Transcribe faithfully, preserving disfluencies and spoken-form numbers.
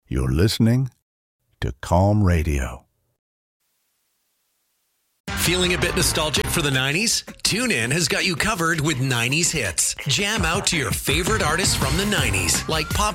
You're listening to Calm Radio. Feeling a bit nostalgic for the nineties? TuneIn has got you covered with nineties hits. Jam out to your favorite artists from the nineties, like pop